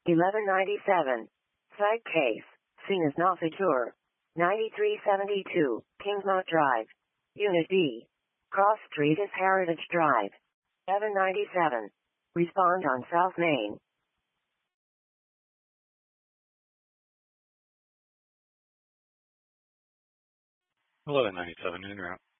1197. Site case. Seen as not secure. 9372. Kingsmont Drive. Unit B. Cross Street is Heritage Drive. 1197. Respond on South Main. 1197 en route.